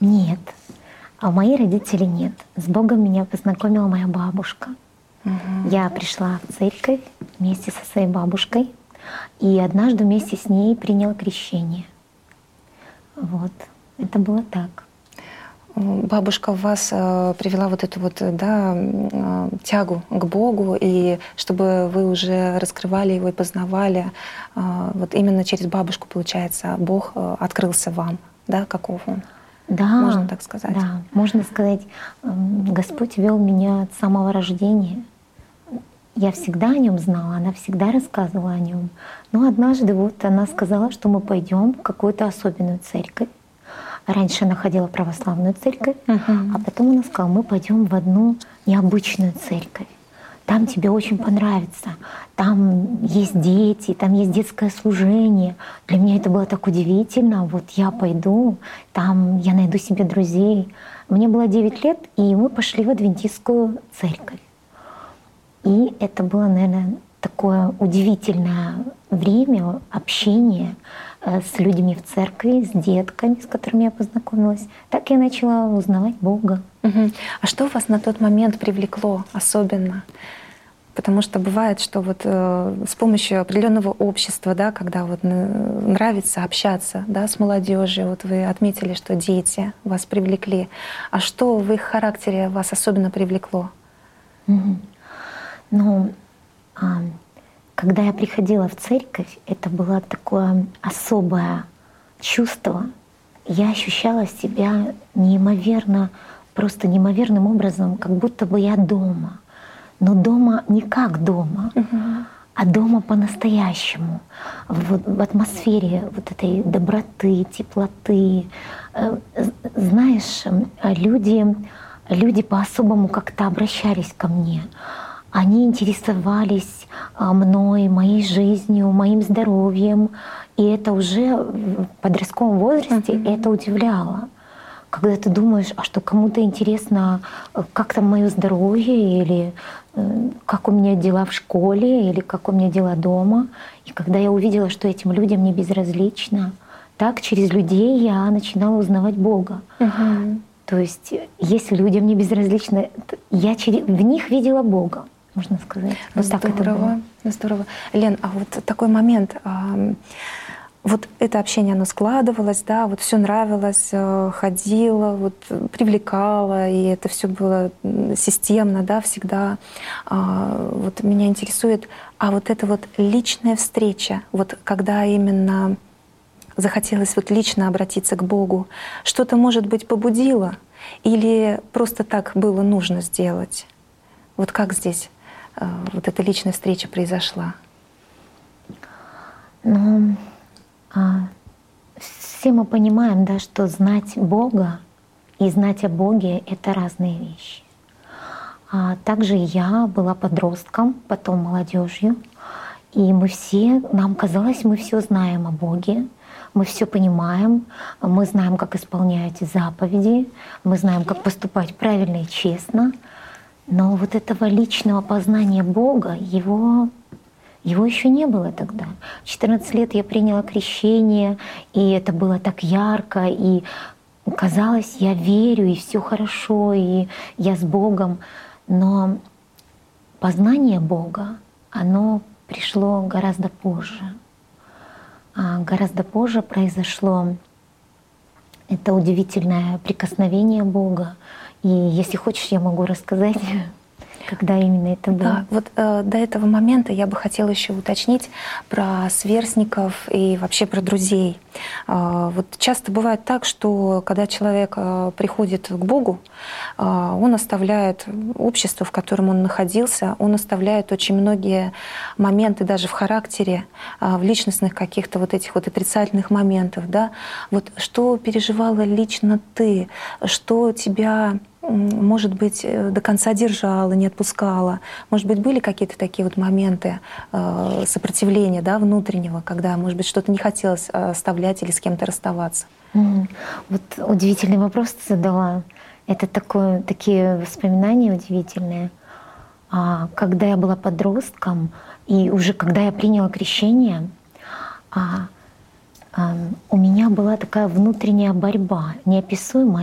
Нет, а мои родители нет. С Богом меня познакомила моя бабушка. Я пришла в церковь вместе со своей бабушкой и однажды вместе с ней приняла крещение. Вот, это было так. Бабушка в вас привела вот эту вот, да, тягу к Богу, и чтобы вы уже раскрывали Его и познавали, вот именно через бабушку, получается, Бог открылся вам, да, каков Он? Да, можно так сказать? Да, можно сказать, Господь вел меня от самого рождения. Я всегда о Нем знала, она всегда рассказывала о Нем. Но однажды вот она сказала, что мы пойдем в какую-то особенную церковь. Раньше она ходила в православную церковь, а потом она сказала, мы пойдем в одну необычную церковь. Там тебе очень понравится. Там есть дети, там есть детское служение. Для меня это было так удивительно. Вот я пойду, там я найду себе друзей. Мне было 9 лет, и мы пошли в адвентистскую церковь. И это было, наверное, такое удивительное время общения с людьми в церкви, с детками, с которыми я познакомилась. Так я начала узнавать Бога. А что вас на тот момент привлекло особенно? Потому что бывает, что вот с помощью определенного общества, да, когда вот нравится общаться, да, с молодежью, вот вы отметили, что дети вас привлекли. А что в их характере вас особенно привлекло? Ну, когда я приходила в церковь, это было такое особое чувство. Я ощущала себя неимоверно, просто неимоверным образом, как будто бы я дома. Но дома не как дома, а дома по-настоящему, в атмосфере вот этой доброты, теплоты. Знаешь, люди по-особому как-то обращались ко мне. Они интересовались мной, моей жизнью, моим здоровьем. И это уже в подростковом возрасте это удивляло. Когда ты думаешь, а что кому-то интересно, как там мое здоровье, или как у меня дела в школе, или как у меня дела дома. И когда я увидела, что этим людям не безразлично, так через людей я начинала узнавать Бога. То есть если людям не безразлично, я в них видела Бога, можно сказать. Вот так это было. Здорово. Лен, а вот такой момент. Вот это общение, оно складывалось, да, вот все нравилось, ходило, вот привлекало, и это все было системно, да, всегда. Вот меня интересует, а вот эта вот личная встреча, вот когда именно захотелось вот лично обратиться к Богу, что-то, может быть, побудило или просто так было нужно сделать? Вот как здесь вот эта личная встреча произошла? Ну, все мы понимаем, да, что знать Бога и знать о Боге — это разные вещи. Также я была подростком, потом молодежью, и нам казалось, мы все знаем о Боге, мы все понимаем, мы знаем, как исполнять заповеди, мы знаем, как поступать правильно и честно, но вот этого личного познания Бога, его еще не было тогда. В 14 лет я приняла крещение, и это было так ярко, и казалось, я верю, и все хорошо, и я с Богом. Но познание Бога, оно пришло гораздо позже. Гораздо позже произошло это удивительное прикосновение Бога. И если хочешь, я могу рассказать, когда именно это было. Да, вот до этого момента я бы хотела еще уточнить про сверстников и вообще про друзей. Вот часто бывает так, что когда человек приходит к Богу, он оставляет общество, в котором он находился, он оставляет очень многие моменты даже в характере, в личностных каких-то вот этих вот отрицательных моментов. Да? Вот что переживала лично ты, что тебя, может быть, до конца держала, не отпускала? Может быть, были какие-то такие вот моменты сопротивления, да, внутреннего, когда, может быть, что-то не хотелось оставлять или с кем-то расставаться? Вот удивительный вопрос ты задала. Это такие воспоминания удивительные. Когда я была подростком, и уже когда я приняла крещение, у меня была такая внутренняя борьба, неописуемая.